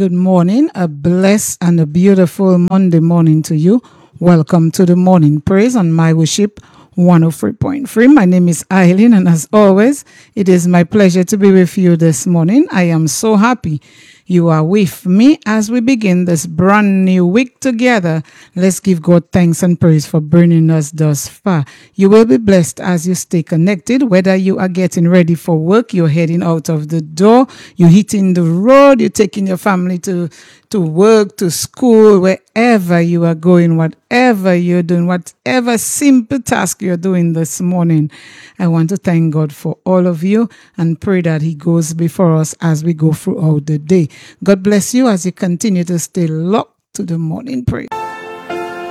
good morning, a blessed and a beautiful Monday morning to you. Welcome to the morning praise on My Worship 103.3. My name is Eileen, and as always, it is my pleasure to be with you this morning. I am so happy you are with me as we begin this brand new week together. Let's give God thanks and praise for bringing us thus far. You will be blessed as you stay connected, whether you are getting ready for work, you're heading out of the door, you're hitting the road, you're taking your family to work, to school, wherever you are going, whatever you're doing, whatever simple task you're doing this morning. I want to thank God for all of you and pray that He goes before us as we go throughout the day. God bless you as you continue to stay locked to the morning prayer.